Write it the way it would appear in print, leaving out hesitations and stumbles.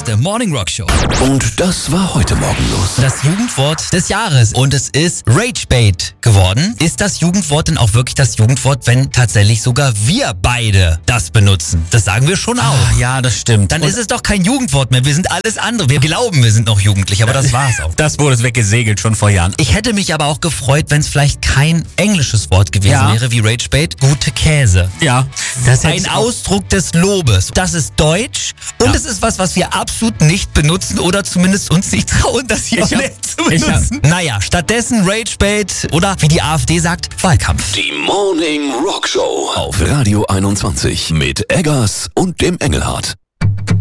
der Morning Rock Show. Und das war heute Morgen los. Das Jugendwort des Jahres. Und es ist Ragebait geworden. Ist das Jugendwort denn auch wirklich das Jugendwort, wenn tatsächlich sogar wir beide das benutzen? Das sagen wir schon auch. Ja, das stimmt. Dann ist es doch kein Jugendwort mehr. Wir sind alles andere. Wir glauben, wir sind noch jugendlich, aber das war's auch. Das wurde weggesegelt schon vor Jahren. Ich hätte mich aber auch gefreut, wenn es vielleicht kein englisches Wort gewesen wäre wie Ragebait. Gute Käse. Ja, das hätte Ein ich auch. Ausdruck des Lobes. Das ist deutsch und es ist was wir absolut nicht benutzen oder zumindest uns nicht trauen, das hier zu benutzen. Naja, stattdessen Ragebait oder wie die AfD sagt, Wahlkampf. Die Morning Rock Show auf Radio 21 mit Eggers und dem Engelhardt.